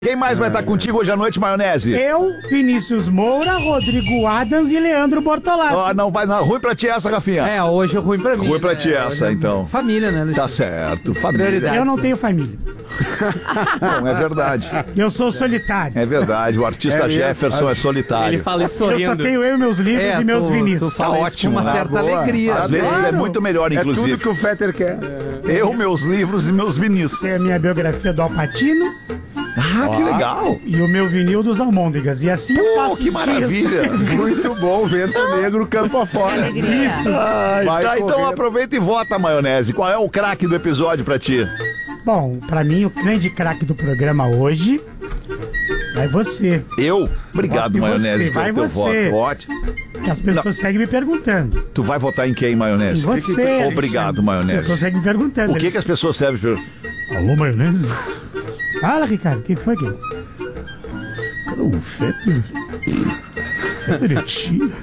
Quem mais vai estar contigo hoje à noite, Maionese? Eu, Vinícius Moura, Rodrigo Adams e Leandro Bortolatti. Ó, não vai ruim pra ti essa, Rafinha. É, hoje é ruim pra mim. Ruim pra ti essa, então. Família, né? Tá certo, família. Prioridade. Eu não tenho família. Bom, é verdade. Eu sou solitário. É verdade, o artista Jefferson é solitário. Ele fala isso Eu só sorrindo. tenho eu e meus livros e meus Vinícius. Tu fala isso ótimo, com uma né? certa Boa. alegria. Às vezes é muito melhor, inclusive. É tudo que o Fetter quer. Eu, meus livros e meus vinis. Tem a minha biografia do Al Pacino Ah, que legal. e o meu vinil dos Almôndegas. E assim eu Pô, passo que os dias. maravilha. Muito bom, vento negro, campo afora. Isso. Ai, Vai tá, então correr. aproveita e vota, Maionese. Qual é o craque do episódio pra ti? Bom, pra mim, o grande craque do programa hoje vai você. Eu? Obrigado, Voto em Maionese, você, pelo vai teu você. voto. Ótimo. Que as pessoas seguem me perguntando. Tu vai votar em quem, Maionese? Em você. Obrigado, As Maionese. pessoas seguem me perguntando. O que as pessoas servem? Alô, maionese? Fala, Ricardo, o que foi aqui? Cara, o Fetter. Fetter é tia.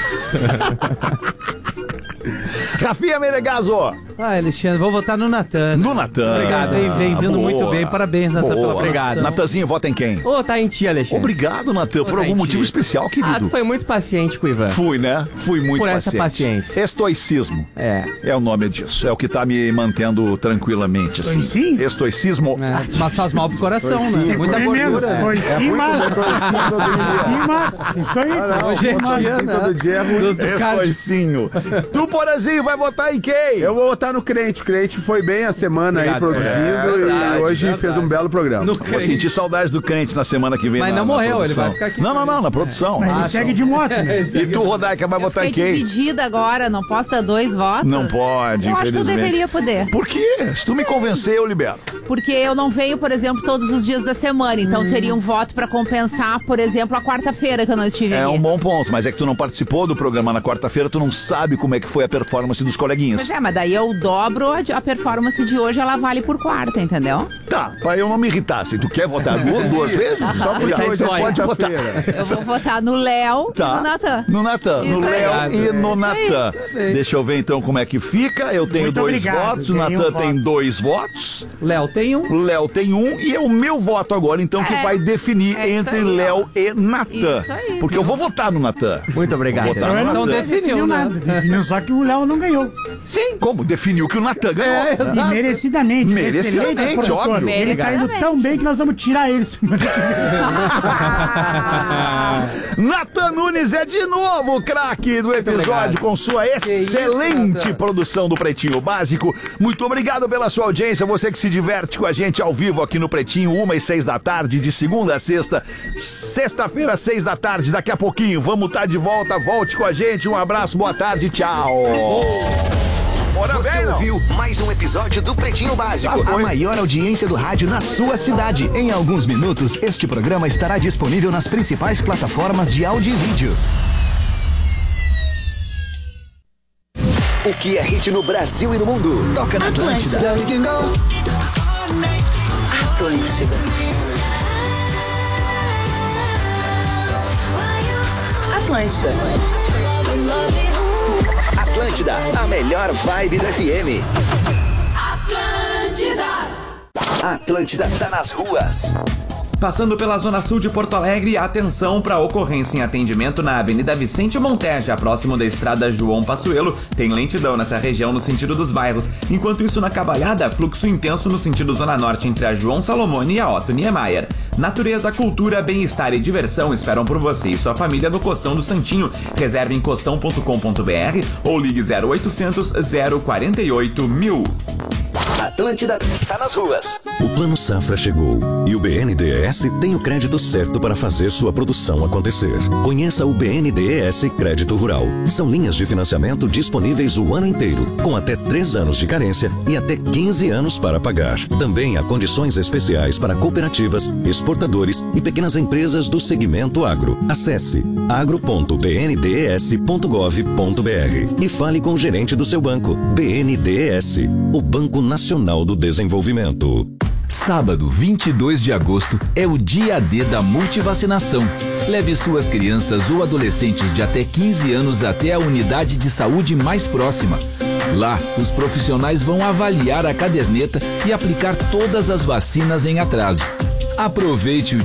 Rafinha Menegaso. Ah, Alexandre, vou votar no Natan. Do Natan. Obrigado, vem vindo muito bem. Parabéns, Natan, pela Boa. obrigado. Natanzinho, vota em quem? Ô, tá em ti, Alexandre. Obrigado, Natan, por Tá algum em motivo ti. especial, Ah, querido. tu foi muito paciente com o Ivan. Fui, né? Fui muito Por paciente. essa paciência. Estoicismo. É. É o nome disso. É o que tá me mantendo tranquilamente, assim. Sim? Estoicismo. É, mas faz mal pro coração, né? Muita Foi mesmo, gordura. foi em cima. Em cima. Isso aí. Hoje é dia, né? Todo dia é ruim. Do card. Estoicinho. Tu, Porazinho, vai votar em quem? Eu vou votar no Crente. O Crente foi bem a semana aí Obrigado. produzindo verdade, e hoje verdade. fez um belo programa. Vou sentir saudade do crente na semana que vem. Mas na- não na morreu, produção. ele vai ficar aqui. Não, na produção. Mas ele segue de moto, né? E tu, Rodaica, vai votar em Fiquei quem? dividida agora, não posso dar 2 votos? Não pode, Eu acho que eu infelizmente. deveria poder. Por quê? Se tu me convencer, eu libero. Porque eu não venho, por exemplo, todos os dias da semana. Então seria um voto pra compensar, por exemplo, a quarta-feira que eu não estive É aqui. um bom ponto, mas é que tu não participou do programa na quarta-feira, tu não sabe como é que foi a performance dos coleguinhas. Pois é, mas daí eu dobro a performance de hoje, ela vale por quarta, entendeu? Tá, pra eu não me irritar, se tu quer votar duas vezes, Só porque obrigado, hoje é pode votar. quarta-feira. Eu vou votar no Léo e Tá. no Natan. No Natan, no Isso aí. Léo e no Isso aí. Natan. Deixa eu ver então como é que fica. Eu tenho Muito 2 obrigado, votos, o ganhei um Natan tem voto. 2 votos, Léo tem um. o Léo tem 1 e é o meu voto agora, então, que É. vai definir É isso entre aí, Léo e Natan. Isso aí. Porque eu vou votar no Natan. Muito obrigado. Vou votar no Então Natan. definiu, né? nada. Definiu só que o Léo não ganhou. Sim. Como? Definiu que o Natan ganhou. É, E exato. merecidamente. Merecidamente, Excelente produtor. óbvio. Ele tá indo tão bem que nós vamos tirar ele semana que vem. Natan Nunes é de novo o craque do episódio com sua excelente Natan. produção do Pretinho Básico. Muito obrigado pela sua audiência, você que se diverte com a gente ao vivo aqui no Pretinho, 1h06 de segunda a sexta. Sexta-feira, 6 da tarde, daqui a pouquinho. Vamos estar de volta, volte com a gente. Um abraço, boa tarde, tchau. Bora, Você velho. ouviu mais um episódio do Pretinho Básico, a maior audiência do rádio na sua cidade. Em alguns minutos, este programa estará disponível nas principais plataformas de áudio e vídeo. O que é hit no Brasil e no mundo? Toca na Atlântida. Atlântida. Atlântida, a melhor vibe do FM. Atlântida tá nas ruas. Passando pela zona sul de Porto Alegre, atenção para ocorrência em atendimento na Avenida Vicente Monteja, próximo da estrada João Passuelo. Tem lentidão nessa região no sentido dos bairros. Enquanto isso, na Cavalhada, fluxo intenso no sentido zona norte entre a João Salomone e a Otto Niemeyer. Natureza, cultura, bem-estar e diversão esperam por você e sua família no Costão do Santinho. Reserve em costão.com.br ou ligue 0800 048 1000. Atlântida tá nas ruas. O Plano Safra chegou e o BNDES tem o crédito certo para fazer sua produção acontecer. Conheça o BNDES Crédito Rural. São linhas de financiamento disponíveis o ano inteiro, com até 3 anos de carência e até 15 anos para pagar. Também há condições especiais para cooperativas, exportadores e pequenas empresas do segmento agro. Acesse agro.bndes.gov.br e fale com o gerente do seu banco. BNDES, o Banco Nacional do Desenvolvimento. Sábado, 22 de agosto, é o dia D da multivacinação. Leve suas crianças ou adolescentes de até 15 anos até a unidade de saúde mais próxima. Lá, os profissionais vão avaliar a caderneta e aplicar todas as vacinas em atraso. Aproveite o